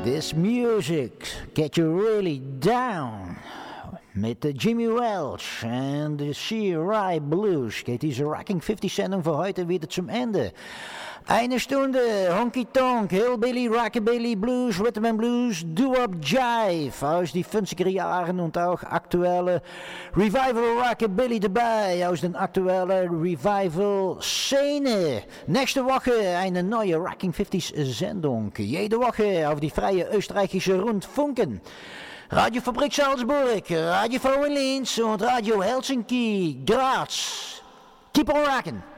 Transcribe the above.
This music get you really down. Met Jimmy Welch en de C-Rye Blues geht diese Rocking 50-Sendung für heute wieder zum Ende. Eine Stunde Honky Tonk, Hillbilly, Rockabilly, Blues, Rhythm and Blues, Doo-Wop, Jive aus die 50er Jahren und auch aktuelle Revival Rockabilly dabei aus den aktuellen Revival-Szene. Nächste Woche eine neue Rocking 50s-Sendung, jede Woche auf die freie österreichische Rundfunken. Radio Fabrik Salzburg, Radio Orleans und Radio Helsinki, Graz. Keep on rocking!